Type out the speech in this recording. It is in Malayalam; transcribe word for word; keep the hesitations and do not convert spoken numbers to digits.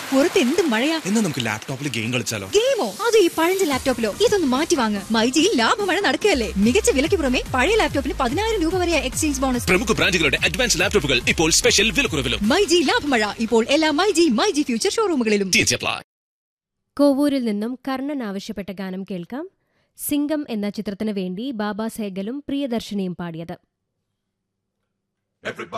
പുറത്ത് എന്ത് മഴയാ. എന്നാ നമുക്ക് ലാപ്ടോപ്പിൽ ഗെയിം കളിച്ചാലോ? ഗെയിമോ? അത് ഈ പഴഞ്ച ലാപ്ടോപ്പിലോ? ഇതൊന്ന് മാറ്റി വാങ്ങ്. മൈജിയിൽ ലാഭമഴ നടക്കുകയല്ലേ. മികച്ച വിലയ്ക്ക് പുറമെ പഴയ ലാപ്ടോപ്പിന് പതിനായിരം രൂപ വരെ എക്സ്ചേഞ്ച് ബോണസ്. പ്രമുഖ ബ്രാൻഡുകളുടെ അഡ്വാൻസ് ലാപ്ടോപ്പുകൾ ഇപ്പോൾ സ്പെഷ്യൽ വിലക്കുറവിലും. മൈജി ലാഭമഴ ഇപ്പോൾ എല്ലാ മൈജി മൈജി ഫ്യൂച്ചർ ഷോറൂമുകളിലും. കോവൂരിൽ നിന്നും കർണൻ ആവശ്യപ്പെട്ട ഗാനം കേൾക്കാം. സിംഗം എന്ന ചിത്രത്തിനു വേണ്ടി ബാബാ സേഗലും പ്രിയദർശിനിയും പാടിയത്.